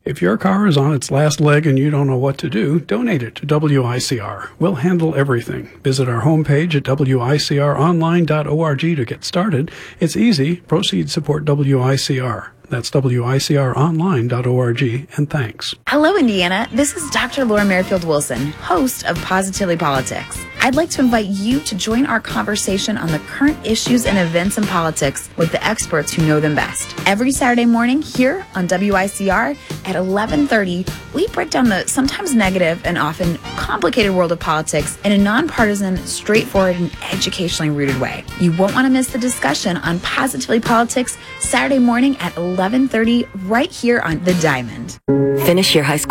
If your car is on its last leg and you don't know what to do, donate it to WICR. We'll handle everything. Visit our homepage at wicronline.org to get started. It's easy. Proceeds support WICR. That's wicronline.org, and thanks. Hello, Indiana. This is Dr. Laura Merrifield Wilson, host of Positively Politics. I'd like to invite you to join our conversation on the current issues and events in politics with the experts who know them best. Every Saturday morning here on WICR at 11:30, we break down the sometimes negative and often complicated world of politics in a nonpartisan, straightforward, and educationally rooted way. You won't want to miss the discussion on Positively Politics Saturday morning at 11:30 right here on The Diamond. Finish your high school